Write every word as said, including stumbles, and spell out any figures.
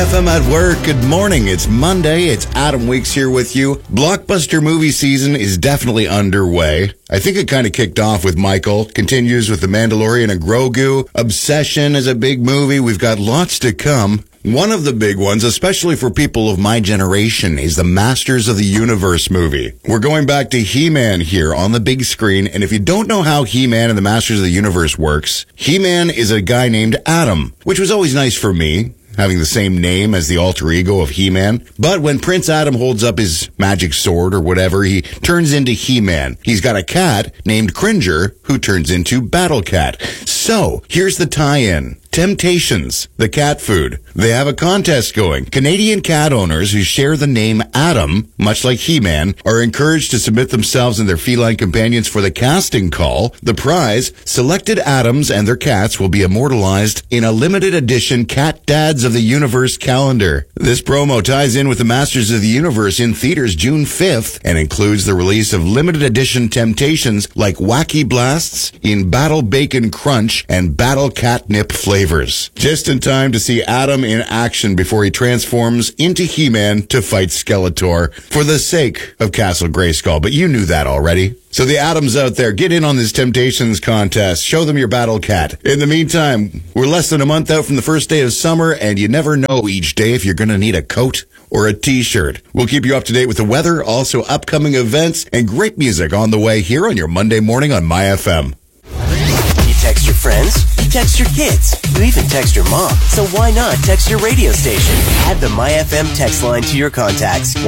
F M at work. Good morning. It's Monday. It's Adam Weeks here with you. Blockbuster movie season is definitely underway. I think it kind of kicked off with Michael, continues with The Mandalorian and Grogu. Obsession is a big movie. We've got lots to come. One of the big ones, especially for people of my generation, is the Masters of the Universe movie. We're going back to He-Man here on the big screen, and if you don't know how He-Man and the Masters of the Universe works, He-Man is a guy named Adam, which was always nice for me, having the same name as the alter ego of He-Man. But when Prince Adam holds up his magic sword or whatever, he turns into He-Man. He's got a cat named Cringer who turns into Battle Cat. So, here's the tie-in. Temptations, the cat food. They have a contest going. Canadian cat owners who share the name Adam, much like He-Man, are encouraged to submit themselves and their feline companions for the casting call. The prize, selected Adams and their cats will be immortalized in a limited edition Cat Dads of the Universe calendar. This promo ties in with the Masters of the Universe in theaters June fifth and includes the release of limited edition Temptations like Wacky Blasts in Battle Bacon Crunch and Battle Catnip flavors. Just in time to see Adam in action before he transforms into He-Man to fight Skeletor for the sake of Castle Grayskull. But you knew that already. So the Adams out there, get in on this Temptations contest. Show them your Battle Cat. In the meantime, we're less than a month out from the first day of summer, and you never know each day if you're going to need a coat or a t-shirt. We'll keep you up to date with the weather, also upcoming events, and great music on the way here on your Monday morning on My F M. Text your friends, you text your kids, you even text your mom. So why not text your radio station? Add the My F M text line to your contacts.